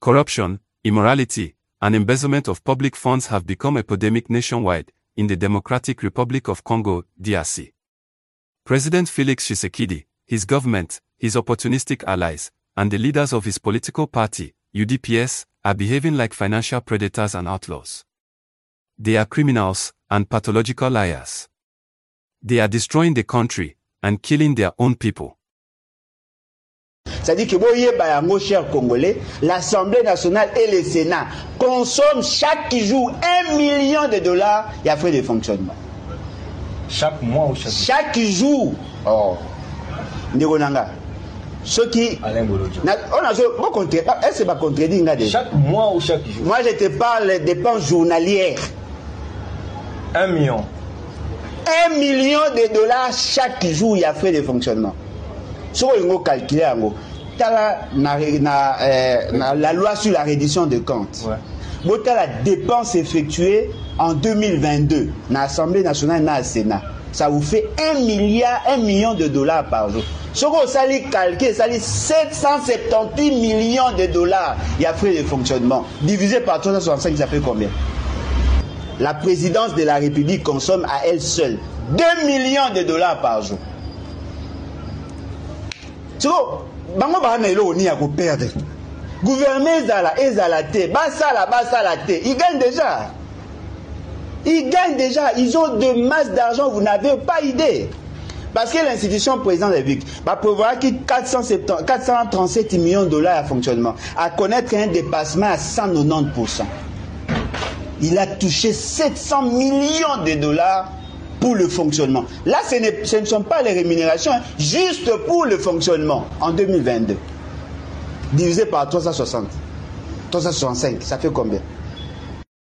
Corruption, immorality, and embezzlement of public funds have become epidemic nationwide, in the Democratic Republic of Congo, DRC. President Felix Tshisekedi, his government, his opportunistic allies, and the leaders of his political party, UDPS, are behaving like financial predators and outlaws. They are criminals and pathological liars. They are destroying the country and killing their own people. C'est-à-dire que, mon cher Congolais, l'Assemblée nationale et le Sénat consomment chaque jour $1 million et frais de fonctionnement. Chaque mois ou chaque jour. Oh. Ndigonanga. Ce qui. Alain Bolodjo. Est-ce que ça contredit chaque mois ou chaque jour? Moi, je te parle des dépenses journalières. 1 million. $1 million chaque jour, il y a frais de fonctionnement. Si vous calculez, la loi sur la reddition de comptes, ouais. La dépense effectuée en 2022 dans l'Assemblée nationale et dans le Sénat, ça vous fait $1 million par jour. Si vous calculez, ça dit 778 millions de dollars, il y a frais de fonctionnement. Divisé par 365, ça fait combien? La présidence de la République consomme à elle seule $2 millions par jour. So, bango ba na elo ni ya ko perdre. Gouvernement ezala te, basala te. Ils gagnent déjà. Ils ont de masse d'argent, vous n'avez pas idée. Parce que l'institution président de la République va prévoir qu'il 437 millions de dollars à fonctionnement, à connaître un dépassement à 190%. Il a touché 700 millions de dollars pour le fonctionnement. Là, ce ne sont pas les rémunérations, hein, juste pour le fonctionnement en 2022. Divisé par 360, 365, ça fait combien?